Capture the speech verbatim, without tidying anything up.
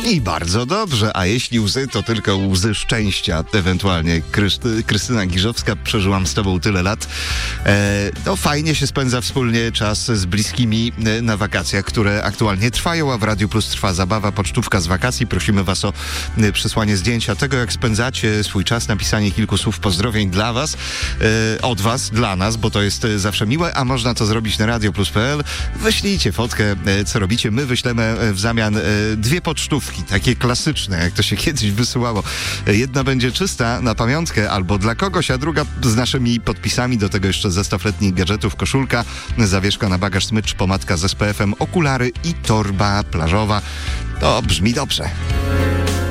I bardzo dobrze, a jeśli łzy, to tylko łzy szczęścia, ewentualnie. Krysty, Krystyna Giżowska, przeżyłam z tobą tyle lat. E, no fajnie się spędza wspólnie czas z bliskimi e, na wakacjach, które aktualnie trwają, a w Radiu Plus trwa zabawa, pocztówka z wakacji. Prosimy was o e, przysłanie zdjęcia tego, jak spędzacie swój czas, napisanie kilku słów pozdrowień dla was, e, od was, dla nas, bo to jest e, zawsze miłe, a można to zrobić na radio plus kropka p l. Wyślijcie fotkę, e, co robicie. My wyślemy e, w zamian e, dwie pocztówki, takie klasyczne, jak to się kiedyś wysyłało. Jedna będzie czysta na pamiątkę albo dla kogoś, a druga z naszymi podpisami. Do tego jeszcze zestaw letnich gadżetów, koszulka, zawieszka na bagaż, smycz, pomadka z S P F em, okulary i torba plażowa. To brzmi dobrze.